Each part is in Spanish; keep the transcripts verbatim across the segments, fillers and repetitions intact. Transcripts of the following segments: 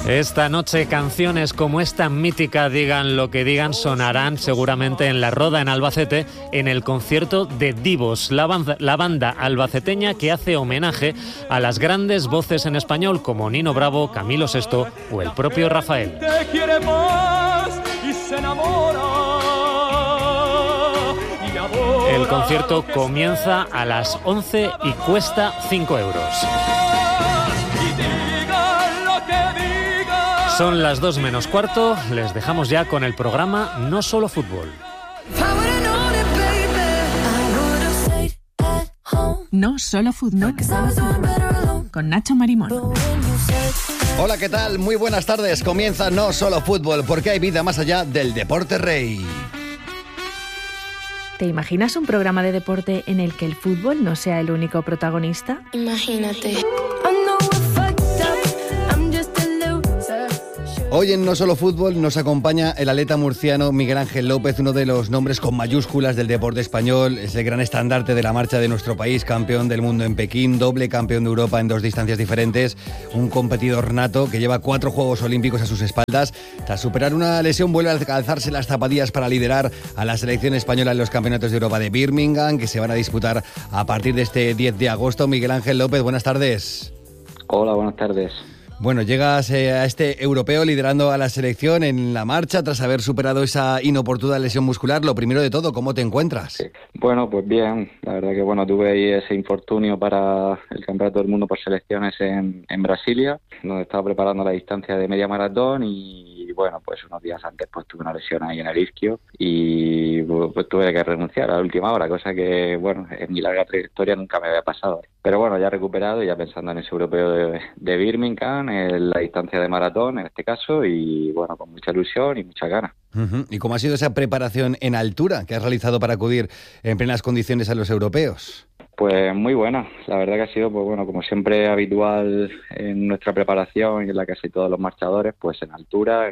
Esta noche canciones como esta mítica Digan lo que digan sonarán seguramente en La Roda en Albacete en el concierto de Divos, la banda, la banda albaceteña que hace homenaje a las grandes voces en español como Nino Bravo, Camilo Sesto o el propio Rafael. Te quiere más y se enamora. El concierto comienza a las once y cuesta cinco euros. Son las dos menos cuarto, les dejamos ya con el programa No Solo Fútbol. No Solo Fútbol, con Nacho Marimón. Hola, ¿qué tal? Muy buenas tardes. Comienza No Solo Fútbol, porque hay vida más allá del deporte rey. ¿Te imaginas un programa de deporte en el que el fútbol no sea el único protagonista? Imagínate. Hoy en No Solo Fútbol nos acompaña el atleta murciano Miguel Ángel López, uno de los nombres con mayúsculas del deporte español. Es el gran estandarte de la marcha de nuestro país, campeón del mundo en Pekín, doble campeón de Europa en dos distancias diferentes, un competidor nato que lleva cuatro Juegos Olímpicos a sus espaldas. Tras superar una lesión vuelve a calzarse las zapatillas para liderar a la selección española en los Campeonatos de Europa de Birmingham, que se van a disputar a partir de este diez de agosto. Miguel Ángel López, buenas tardes. Hola, buenas tardes. Bueno, llegas eh, a este europeo liderando a la selección en la marcha tras haber superado esa inoportuna lesión muscular. Lo primero de todo, ¿cómo te encuentras? Sí. Bueno, pues bien. La verdad que bueno, tuve ahí ese infortunio para el Campeonato del Mundo por selecciones en, en Brasilia, donde estaba preparando la distancia de media maratón y bueno, pues unos días antes pues tuve una lesión ahí en el isquio y pues tuve que renunciar a la última hora, cosa que bueno, en mi larga trayectoria nunca me había pasado. Pero bueno, ya recuperado y ya pensando en ese europeo de, de Birmingham, en la distancia de maratón en este caso, y bueno, con mucha ilusión y muchas ganas. Uh-huh. ¿Y cómo ha sido esa preparación en altura que has realizado para acudir en plenas condiciones a los europeos? Pues muy buena, la verdad que ha sido, pues bueno, como siempre habitual en nuestra preparación y en la casi todos los marchadores, pues en altura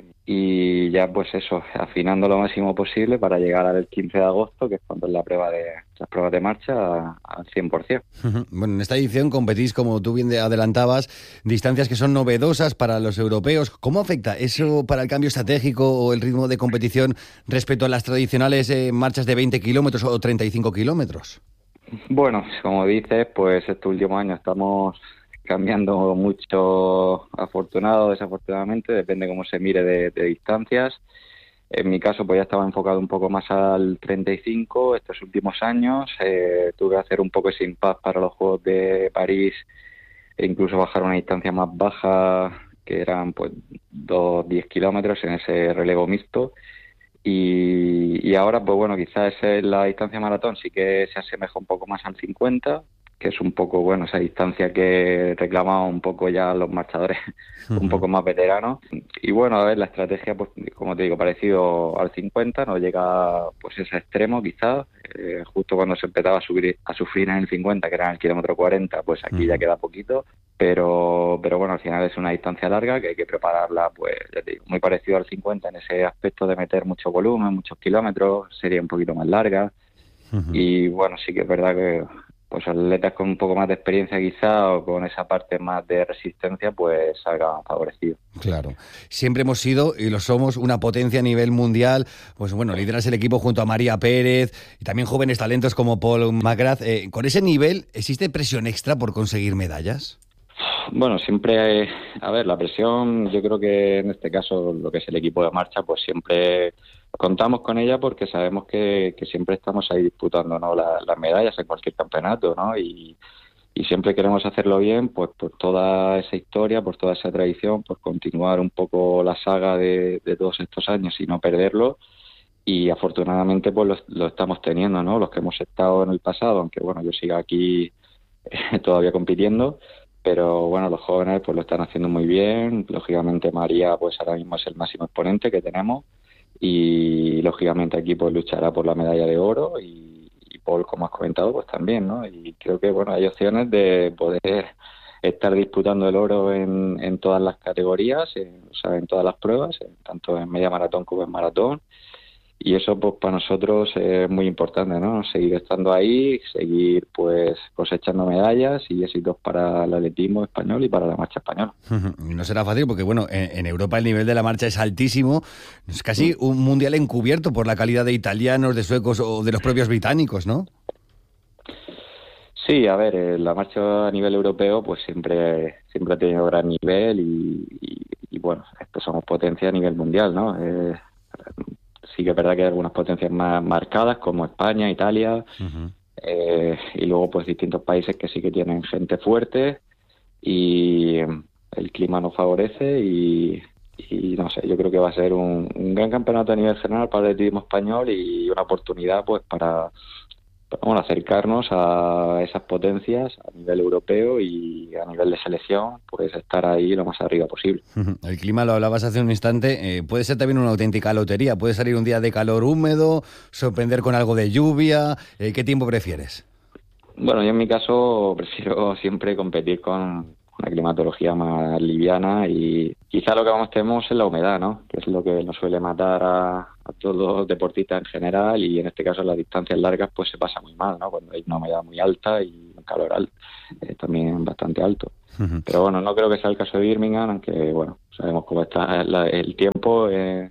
y ya pues eso, afinando lo máximo posible para llegar al quince de agosto, que es cuando es la prueba de las pruebas de marcha al cien por ciento. Uh-huh. Bueno, en esta edición competís, como tú bien adelantabas, distancias que son novedosas para los europeos. ¿Cómo afecta eso para el cambio estratégico o el ritmo de competición respecto a las tradicionales eh, marchas de veinte kilómetros o treinta y cinco kilómetros? Bueno, como dices, pues este último año estamos cambiando mucho, afortunado o desafortunadamente, depende cómo se mire de, de distancias. En mi caso, pues ya estaba enfocado un poco más al treinta y cinco estos últimos años. Eh, tuve que hacer un poco ese impasse para los Juegos de París e incluso bajar una distancia más baja, que eran pues dos diez kilómetros en ese relevo mixto. Y, y ahora, pues bueno, quizás es la distancia maratón sí que se asemeja un poco más al cincuenta, que es un poco, bueno, esa distancia que reclamaba un poco ya los marchadores uh-huh. un poco más veteranos. Y bueno, a ver, la estrategia, pues como te digo, parecido al cincuenta, no llega pues ese extremo quizás, eh, justo cuando se empezaba a subir a sufrir en el cincuenta, que era en el kilómetro cuarenta, pues aquí uh-huh. ya queda poquito. Pero pero bueno, al final es una distancia larga que hay que prepararla, pues ya te digo, muy parecido al cincuenta en ese aspecto de meter mucho volumen, muchos kilómetros, sería un poquito más larga. Uh-huh. Y bueno, sí que es verdad que pues atletas con un poco más de experiencia quizá o con esa parte más de resistencia pues salgan favorecidos. Claro. Siempre hemos sido y lo somos una potencia a nivel mundial. Pues bueno, lideras el equipo junto a María Pérez y también jóvenes talentos como Paul McGrath. Eh, ¿Con ese nivel existe presión extra por conseguir medallas? Bueno, siempre, a ver, la presión, yo creo que en este caso lo que es el equipo de marcha, pues siempre contamos con ella porque sabemos que, que siempre estamos ahí disputando, ¿no?, la, las medallas en cualquier campeonato, ¿no? Y, y siempre queremos hacerlo bien, pues por toda esa historia, por toda esa tradición, por continuar un poco la saga de, de todos estos años y no perderlo. Y afortunadamente pues lo, lo estamos teniendo, ¿no? Los que hemos estado en el pasado, aunque bueno, yo siga aquí eh, todavía compitiendo, pero bueno, los jóvenes pues lo están haciendo muy bien. Lógicamente María pues ahora mismo es el máximo exponente que tenemos y lógicamente aquí pues luchará por la medalla de oro y, y Paul, como has comentado, pues también, ¿no? Y creo que bueno, hay opciones de poder estar disputando el oro en, en todas las categorías, en, o sea, en todas las pruebas, en, tanto en media maratón como en maratón. y eso pues para nosotros es muy importante, ¿no? Seguir estando ahí, seguir pues cosechando medallas y éxitos para el atletismo español y para la marcha española. No será fácil porque, bueno, en, en Europa el nivel de la marcha es altísimo, es casi un mundial encubierto por la calidad de italianos, de suecos o de los propios británicos, ¿no? Sí, a ver, eh, la marcha a nivel europeo pues siempre siempre ha tenido gran nivel y, y, y bueno, estos somos potencia a nivel mundial, ¿no? Eh, sí que es verdad que hay algunas potencias más marcadas como España, Italia, uh-huh. eh, y luego pues distintos países que sí que tienen gente fuerte y el clima nos favorece y, y no sé, yo creo que va a ser un, un gran campeonato a nivel general para el atletismo español y una oportunidad pues para bueno, acercarnos a esas potencias a nivel europeo y a nivel de selección, pues estar ahí lo más arriba posible. El clima, lo hablabas hace un instante, eh, puede ser también una auténtica lotería. Puede salir un día de calor húmedo, sorprender con algo de lluvia. Eh, ¿Qué tiempo prefieres? Bueno, yo en mi caso prefiero siempre competir con una climatología más liviana y quizá lo que más tememos es la humedad, ¿no? Que es lo que nos suele matar a, a todos los deportistas en general y en este caso en las distancias largas pues se pasa muy mal, ¿no? Cuando hay una humedad muy alta y un calor alto, eh, también bastante alto. Uh-huh. Pero bueno, no creo que sea el caso de Birmingham, aunque bueno, sabemos cómo está la, el tiempo eh,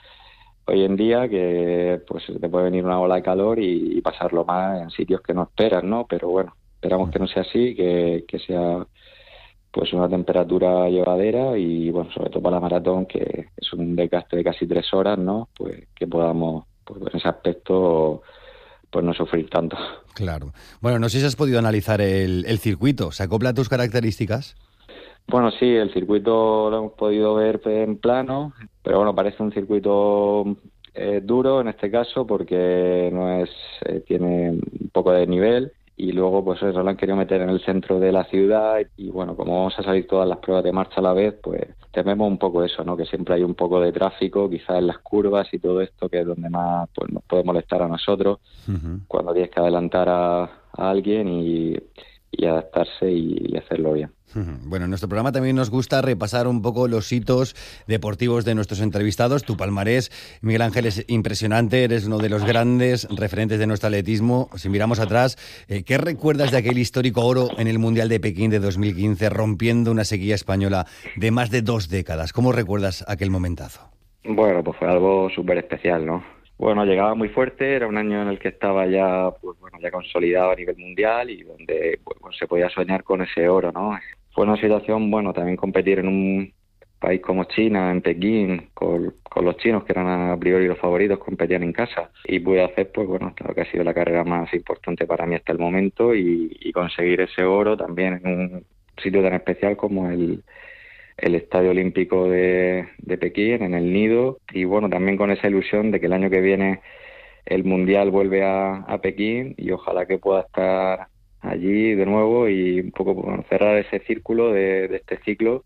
hoy en día, que pues te puede venir una ola de calor y, y pasarlo más en sitios que no esperas, ¿no? Pero bueno, esperamos uh-huh. que no sea así, que, que sea pues una temperatura llevadera y bueno, sobre todo para la maratón, que es un desgaste de casi tres horas, ¿no? Pues que podamos, pues en ese aspecto, pues no sufrir tanto. Claro. Bueno, no sé si has podido analizar el, el circuito. ¿Se acopla a tus características? Bueno, sí, el circuito lo hemos podido ver en plano, pero bueno, parece un circuito eh, duro en este caso porque no es eh, tiene un poco de nivel. Y luego pues eso lo han querido meter en el centro de la ciudad y bueno, como vamos a salir todas las pruebas de marcha a la vez, pues tememos un poco eso, ¿no? Que siempre hay un poco de tráfico, quizás en las curvas y todo esto, que es donde más pues nos puede molestar a nosotros, uh-huh. cuando tienes que adelantar a, a alguien y, y adaptarse y, y hacerlo bien. Bueno, en nuestro programa también nos gusta repasar un poco los hitos deportivos de nuestros entrevistados. Tu palmarés, Miguel Ángel, es impresionante, eres uno de los grandes referentes de nuestro atletismo. Si miramos atrás, eh, ¿qué recuerdas de aquel histórico oro en el Mundial de Pekín de dos mil quince, rompiendo una sequía española de más de dos décadas? ¿Cómo recuerdas aquel momentazo? Bueno, pues fue algo súper especial, ¿no? Bueno, llegaba muy fuerte, era un año en el que estaba ya, pues bueno, ya consolidado a nivel mundial y donde pues, se podía soñar con ese oro, ¿no? Fue una situación, bueno, también competir en un país como China, en Pekín, con, con los chinos, que eran a priori los favoritos, competían en casa. Y pude hacer, pues bueno, lo que ha sido la carrera más importante para mí hasta el momento y, y conseguir ese oro también en un sitio tan especial como el, el Estadio Olímpico de, de Pekín, en el Nido. Y bueno, también con esa ilusión de que el año que viene el Mundial vuelve a, a Pekín y ojalá que pueda estar allí de nuevo y un poco bueno, cerrar ese círculo de, de este ciclo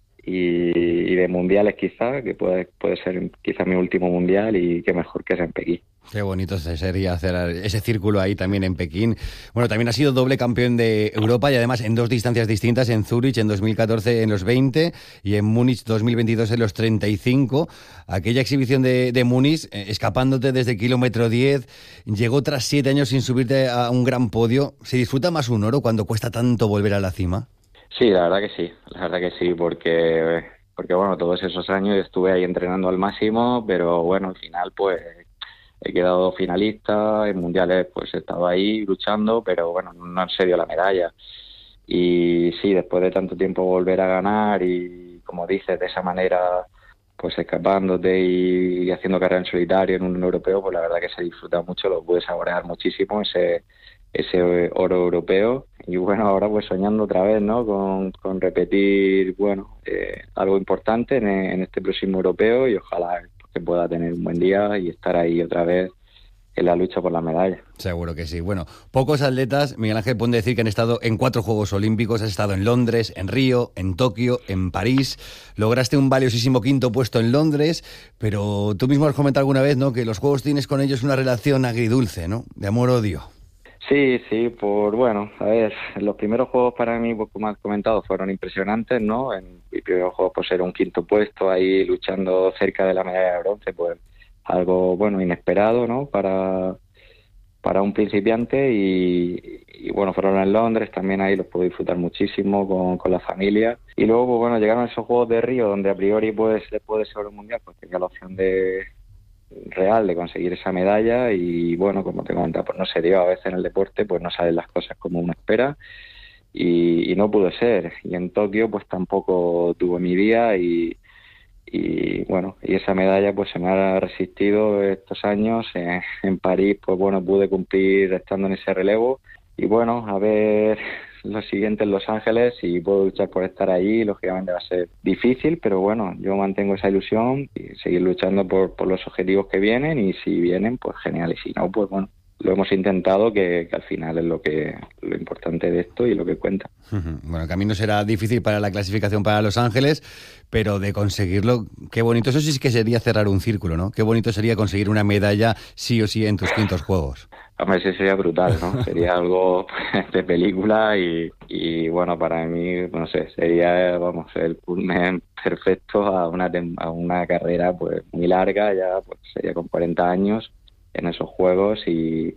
y, y de mundiales quizá, que puede, puede ser quizá mi último mundial y qué mejor que sea en Pekín. Qué bonito sería hacer ese círculo ahí también en Pekín. Bueno, también ha sido doble campeón de Europa y además en dos distancias distintas, en Zúrich en dos mil catorce en los veinte y en Múnich dos mil veintidós en los treinta y cinco. Aquella exhibición de, de Múnich, eh, escapándote desde el kilómetro diez, llegó tras siete años sin subirte a un gran podio. ¿Se disfruta más un oro cuando cuesta tanto volver a la cima? Sí, la verdad que sí, la verdad que sí, porque, porque bueno, todos esos años estuve ahí entrenando al máximo, pero bueno, al final pues he quedado finalista, en mundiales pues he estado ahí luchando, pero bueno, no se dio la medalla. Y sí, después de tanto tiempo volver a ganar y como dices, de esa manera pues escapándote y, y haciendo carrera en solitario en un europeo, pues la verdad que se disfruta mucho, lo pude saborear muchísimo ese ese oro europeo y bueno, ahora pues soñando otra vez, ¿no? Con, con repetir, bueno, eh, algo importante en, en este próximo europeo y ojalá que pueda tener un buen día y estar ahí otra vez en la lucha por la medalla. Seguro que sí. Bueno, pocos atletas, Miguel Ángel, pueden decir que han estado en cuatro Juegos Olímpicos, has estado en Londres, en Río, en Tokio, en París, lograste un valiosísimo quinto puesto en Londres, pero tú mismo has comentado alguna vez, ¿no?, que los Juegos tienes con ellos una relación agridulce, ¿no?, de amor-odio. Sí, sí, por bueno, a ver, los primeros juegos para mí, pues, como has comentado, fueron impresionantes, ¿no? En mi primer juego, pues era un quinto puesto ahí luchando cerca de la medalla de bronce, pues algo, bueno, inesperado, ¿no? Para, para un principiante y, y, bueno, fueron en Londres, también ahí los pude disfrutar muchísimo con, con la familia. Y luego, pues bueno, llegaron esos Juegos de Río, donde a priori, pues, después de ser oro mundial, pues tenía la opción de real de conseguir esa medalla y bueno, como te comentaba, pues no se dio. A veces en el deporte pues no salen las cosas como uno espera y, y no pudo ser. Y en Tokio pues tampoco tuvo mi día y, y bueno, y esa medalla pues se me ha resistido estos años. En, en París pues bueno, pude cumplir estando en ese relevo y bueno, a ver lo siguiente en Los Ángeles y puedo luchar por estar allí. Lógicamente va a ser difícil, pero bueno, yo mantengo esa ilusión y seguir luchando por, por los objetivos que vienen y si vienen, pues genial, y si no, pues bueno, lo hemos intentado, que, que al final es lo que lo importante de esto y lo que cuenta. Bueno, el camino será difícil para la clasificación para Los Ángeles, pero de conseguirlo, qué bonito. Eso sí que sería cerrar un círculo, ¿no? Qué bonito sería conseguir una medalla sí o sí en tus quintos Juegos. Hombre, sí, sería brutal, ¿no? Sería algo de película y, y bueno, para mí, no sé, sería, vamos, el culmen perfecto a una a una carrera pues muy larga, ya pues sería con cuarenta años en esos Juegos y,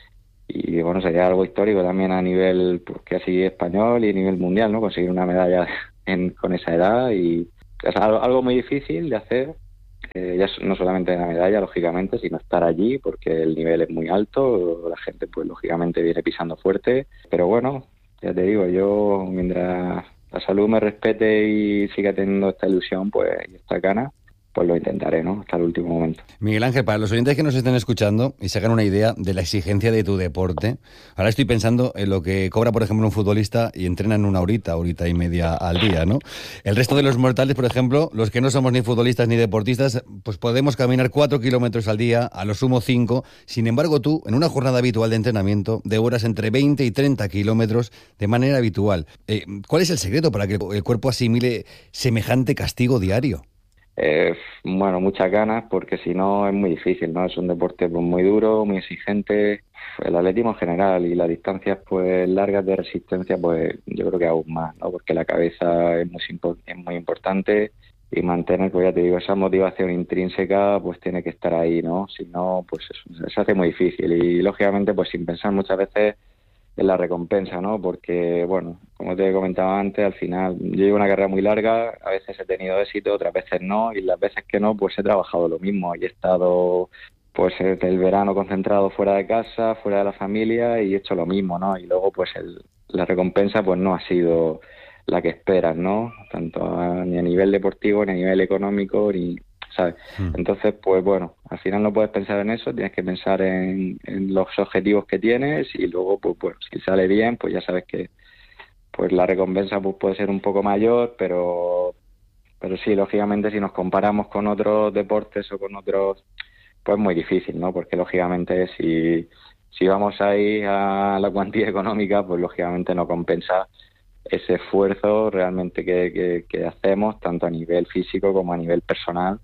y bueno, sería algo histórico también a nivel, pues, que así español y a nivel mundial, ¿no? Conseguir una medalla en, con esa edad y es algo, algo muy difícil de hacer. Eh, ya no solamente la medalla, lógicamente, sino estar allí, porque el nivel es muy alto, la gente, pues, lógicamente, viene pisando fuerte. Pero bueno, ya te digo, yo, mientras la salud me respete y siga teniendo esta ilusión, pues, y esta gana, pues lo intentaré, ¿no? Hasta el último momento. Miguel Ángel, para los oyentes que nos estén escuchando y se hagan una idea de la exigencia de tu deporte, ahora estoy pensando en lo que cobra, por ejemplo, un futbolista y entrena en una horita, horita y media al día, ¿no? El resto de los mortales, por ejemplo, los que no somos ni futbolistas ni deportistas, pues podemos caminar cuatro kilómetros al día, a lo sumo cinco. Sin embargo, tú, en una jornada habitual de entrenamiento, de horas entre veinte y treinta kilómetros, de manera habitual, eh, ¿cuál es el secreto para que el cuerpo asimile semejante castigo diario? Eh, bueno, muchas ganas, porque si no es muy difícil, ¿no? Es un deporte pues muy duro, muy exigente. El atletismo en general y las distancias pues largas de resistencia, pues yo creo que aún más, ¿no? Porque la cabeza es muy, es muy importante y mantener, pues ya te digo, esa motivación intrínseca pues tiene que estar ahí, ¿no? Si no, pues eso, se hace muy difícil y lógicamente pues sin pensar muchas veces en la recompensa, ¿no? Porque, bueno, como te comentaba antes, al final yo llevo una carrera muy larga, a veces he tenido éxito, otras veces no, y las veces que no, pues he trabajado lo mismo y he estado, pues, el verano concentrado fuera de casa, fuera de la familia y he hecho lo mismo, ¿no? Y luego, pues, el, la recompensa, pues, no ha sido la que esperas, ¿no? Tanto a, ni a nivel deportivo, ni a nivel económico, ni... ¿sabes? Mm. Entonces, pues bueno, al final no puedes pensar en eso, tienes que pensar en, en los objetivos que tienes y luego, pues bueno, si sale bien, pues ya sabes que pues la recompensa pues puede ser un poco mayor, pero pero sí, lógicamente, si nos comparamos con otros deportes o con otros, pues muy difícil, ¿no? Porque lógicamente si, si vamos ahí a la cuantía económica, pues lógicamente no compensa ese esfuerzo realmente que, que, que hacemos, tanto a nivel físico como a nivel personal,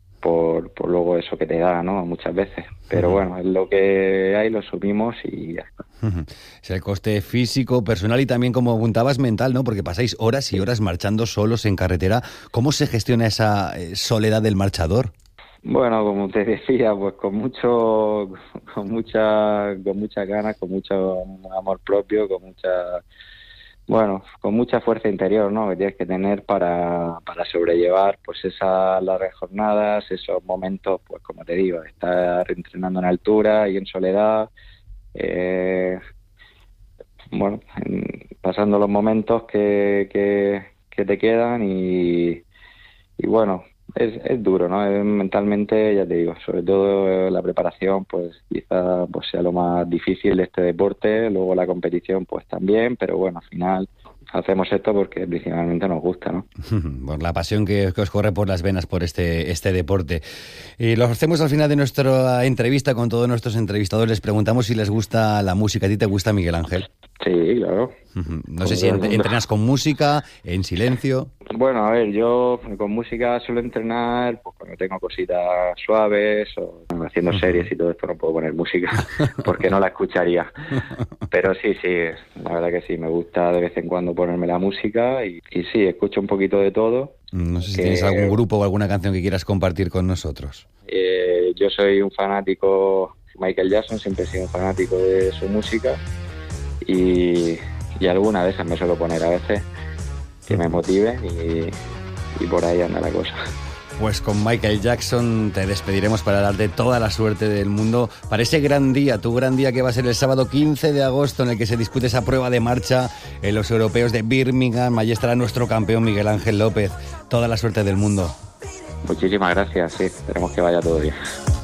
Por, por luego eso que te da, ¿no? Muchas veces. Pero uh-huh. bueno, es lo que hay, lo subimos y ya está. Uh-huh. Es el coste físico, personal y también, como apuntabas, mental, ¿no? Porque pasáis horas y horas marchando solos en carretera. ¿Cómo se gestiona esa soledad del marchador? Bueno, como te decía, pues con mucho, con mucha, con muchas ganas, con mucho amor propio, con mucha... Bueno, con mucha fuerza interior, ¿no? Que tienes que tener para, para sobrellevar pues esas largas jornadas, esos momentos, pues como te digo, estar entrenando en altura y en soledad, eh, bueno, en, pasando los momentos que, que, que te quedan y, y bueno, es, es duro, ¿no? Es, mentalmente, ya te digo, sobre todo la preparación, pues quizá pues sea lo más difícil de este deporte, luego la competición pues también, pero bueno, al final hacemos esto porque principalmente nos gusta, ¿no? Por la pasión que, que os corre por las venas por este, este deporte. Y lo hacemos al final de nuestra entrevista con todos nuestros entrevistadores, les preguntamos si les gusta la música. ¿A ti te gusta, Miguel Ángel? Sí, claro. No sé si entrenas con música, en silencio. Bueno, a ver, yo con música suelo entrenar pues cuando tengo cositas suaves o haciendo series y todo esto no puedo poner música porque no la escucharía. Pero sí, sí, la verdad que sí, me gusta de vez en cuando ponerme la música y, y sí, escucho un poquito de todo. No sé si que, tienes algún grupo o alguna canción que quieras compartir con nosotros. Eh, Eh, yo soy un fanático de Michael Jackson, siempre he sido un fanático de su música y, y alguna de esas me suelo poner a veces que me motive y, y por ahí anda la cosa. Pues con Michael Jackson te despediremos para darte toda la suerte del mundo para ese gran día, tu gran día que va a ser el sábado quince de agosto, en el que se dispute esa prueba de marcha en los europeos de Birmingham. Allí estará nuestro campeón Miguel Ángel López. Toda la suerte del mundo. Muchísimas gracias, sí, esperemos que vaya todo bien.